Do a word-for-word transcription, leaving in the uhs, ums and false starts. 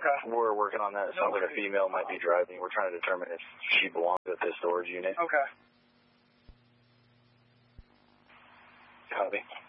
Okay. We're working on that. It sounds like a female might be driving. We're trying to determine if she belongs at this storage unit. Okay. Copy.